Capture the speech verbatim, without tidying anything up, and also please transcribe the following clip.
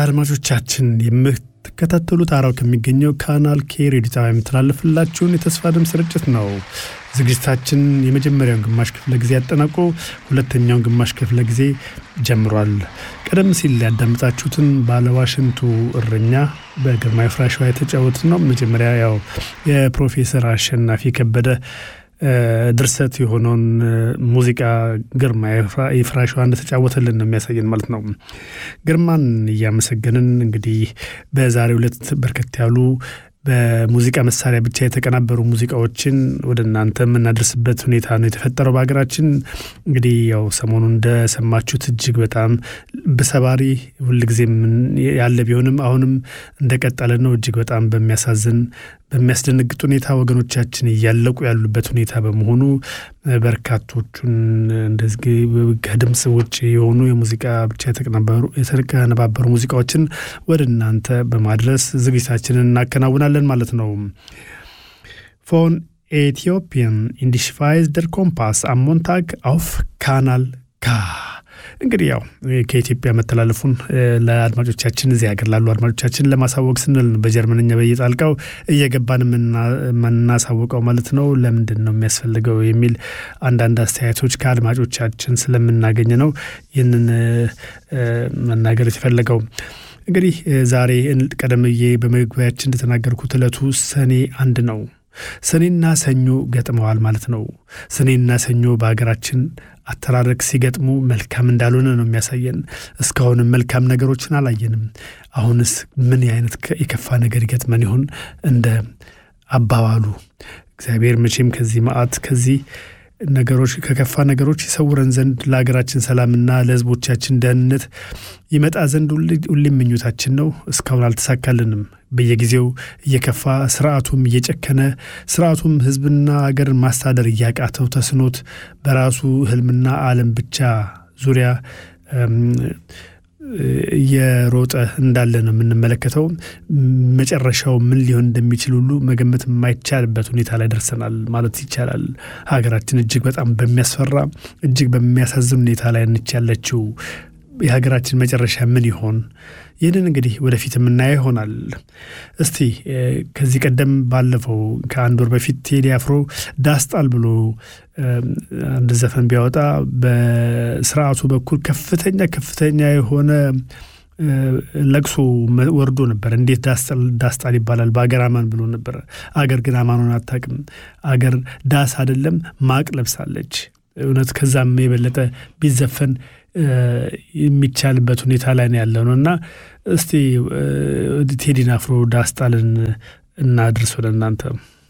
አድማጮቻችን የምትከታተሉት አራው ከሚገኘው ካናል ኬ ሬዲዮ ጣቢያ የሚተላለፍላችሁን የተስፋ ድምጽ ስርጭት ነው። ዝግጅታችን የመጀመሪያውን ግማሽ ክፍለ ጊዜ ያጠናቆ ሁለተኛውን ግማሽ ክፍለ ጊዜ ጀምሯል። ቀደም ሲል ያዳመጣችሁትን ባለዋሽንቱ እረኛ በግርማይ ፍራሽዋ የተጫወቱት ነው። መጀመሪያ ያው የፕሮፌሰር አሸናፊ ከበደ ድርሰት የሆነውን ሙዚቃ ግርማ የፍራሽዋ እንደተጫወተልን ነው የሚያሳየን ማለት ነው። ግርማን እያመሰገንን እንግዲህ በዛሬው ዕለት በርከት ያሉ በሙዚቃ መሳሪያ ብቻ የተቀናበሩ ሙዚቃዎችን ወደ እናንተ የምናደርስበት ሁኔታ ነው የተፈጠረው በአገራችን። እንግዲህ ያው ሰሞኑን እንደሰማችሁት እጅግ በጣም በሰባሪ ሁልጊዜም ያለ ቢሆንም አሁንም እንደቀጠለ ነው። እጅግ በጣም በሚያሳዝን በሚያስደነግጥ ሁኔታ ወገኖቻችን እያለቁ ያሉበት ሁኔታ በመሆኑ በርካቶቹን እንደዚህ ከድምጽ ውጪ የሆኑ የሙዚቃ ብቻ የተቀናበሩ የተቀናበሩ ሙዚቃዎችን ወደ እናንተ በማድረስ ዝግጅታችንን እናከናውናለን ማለት ነው። ፎን ኢትዮጵያን ኢንዲሽቫይዝ ደር ኮምፓስ አሞንታግ አውፍ ካናል ካ እንግዲህ ያው ከኢትዮጵያ መተላለፉን ለአድማጮቻችን እዚህ ሀገር ላሉ አድማጮቻችን ለማሳወቅ ስንል በጀርመንኛ በየጣልቃው እየገባን ምናሳውቀው ማለት ነው። ለምንድን ነው የሚያስፈልገው የሚል አንዳንድ አስተያየቶች ከአድማጮቻችን ስለምናገኝ ነው ይህንን መናገር የተፈለገው። እንግዲህ ዛሬ ቀደምዬ በመግቢያችን እንደተናገርኩት ዕለቱ ሰኔ አንድ ነው። ሰኔና ሰኞ ገጥመዋል ማለት ነው። ሰኔና ሰኞ በአገራችን አተራረክ ሲገጥሙ መልካም እንዳልሆነ ነው የሚያሳየን። እስካሁንም መልካም ነገሮችን አላየንም። አሁንስ ምን አይነት የከፋ ነገር ይገጥመን ይሆን? እንደ አባባሉ እግዚአብሔር መቼም ከዚህ መዓት ከዚህ ነገሮች ከከፋ ነገሮች ይሰውረን ዘንድ ለሀገራችን ሰላምና ለሕዝቦቻችን ደህንነት ይመጣ ዘንድ ሁሌም ምኞታችን ነው። እስካሁን አልተሳካልንም። በየጊዜው እየከፋ ስርዓቱም እየጨከነ ስርዓቱም ሕዝብና ሀገርን ማስተዳደር እያቃተው ተስኖት በራሱ ህልምና ዓለም ብቻ ዙሪያ የሮጠ እንዳለ ነው የምንመለከተው። መጨረሻው ምን ሊሆን እንደሚችል ሁሉ መገመት የማይቻልበት ሁኔታ ላይ ደርሰናል ማለት ይቻላል። ሀገራችን እጅግ በጣም በሚያስፈራ እጅግ በሚያሳዝን ሁኔታ ላይ ነች ያለችው። የሀገራችን መጨረሻ ምን ይሆን? ይህንን እንግዲህ ወደፊት የምናየው ይሆናል። እስቲ ከዚህ ቀደም ባለፈው ከአንድ ወር በፊት ቴዲ አፍሮ ዳስጣል ብሎ አንድ ዘፈን ቢያወጣ በስርዓቱ በኩል ከፍተኛ ከፍተኛ የሆነ ለቅሶ ወርዶ ነበር። እንዴት ዳስጣል ዳስጣል ይባላል በአገር አማን ብሎ ነበር። አገር ግን አማኑን አታውቅም። አገር ዳስ አይደለም ማቅ ለብሳለች። እውነት ከዛም የበለጠ ቢዘፈን የሚቻልበት ሁኔታ ላይ ነው ያለው ነውና እስቲ ቴዲ አፍሮ ዳስጣልን እናድርስ ወደ እናንተ።